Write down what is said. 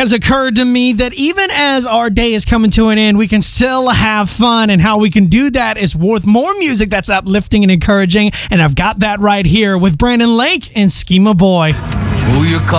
has occurred to me that even as our day is coming to an end, we can still have fun, and how we can do that is with more music that's uplifting and encouraging, and I've got that right here with Brandon Lake and Schema Boy. Who you call?